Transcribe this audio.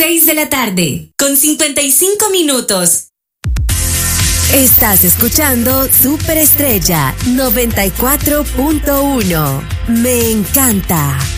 6 de la tarde, con 55 minutos. Estás escuchando Superestrella 94.1. Me encanta.